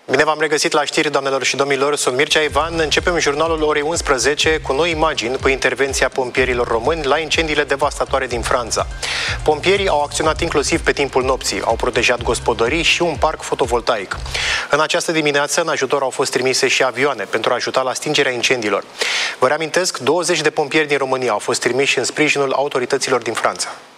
Bine v-am regăsit la știri, doamnelor și domnilor. Sunt Mircea Ivan. Începem jurnalul orei 11 cu noi imagini cu intervenția pompierilor români la incendiile devastatoare din Franța. Pompierii au acționat inclusiv pe timpul nopții, au protejat gospodării și un parc fotovoltaic. În această dimineață, în ajutor au fost trimise și avioane pentru a ajuta la stingerea incendiilor. Vă reamintesc, 20 de pompieri din România au fost trimiși în sprijinul autorităților din Franța.